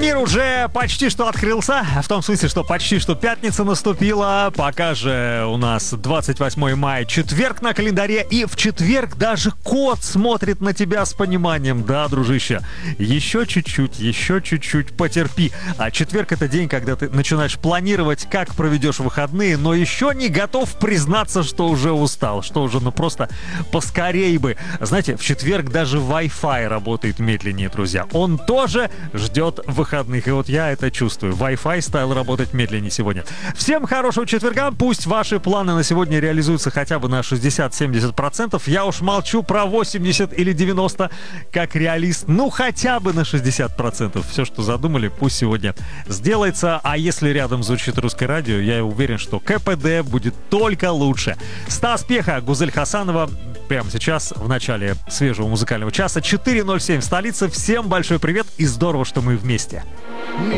Мир уже почти что открылся, в том смысле, что почти что пятница наступила, пока же у нас 28 мая, четверг на календаре, и в четверг даже кот смотрит на тебя с пониманием. Да, дружище, еще чуть-чуть потерпи. А четверг — это день, когда ты начинаешь планировать, как проведешь выходные, но еще не готов признаться, что уже устал, что уже просто поскорей бы. Знаете, в четверг даже Wi-Fi работает медленнее, друзья. Он тоже ждет выходных. И вот я это чувствую. Wi-Fi стал работать медленнее сегодня. Всем хорошего четверга. Пусть ваши планы на сегодня реализуются хотя бы на 60-70%. Я уж молчу про 80 или 90 как реалист. Ну, хотя бы на 60%. Все, что задумали, пусть сегодня сделается. А если рядом звучит русское радио, я уверен, что КПД будет только лучше. Стас Пьеха, Гузель Хасанова. Прямо сейчас, в начале свежего музыкального часа, 4:07 в столице. Всем большой привет и здорово, что мы вместе.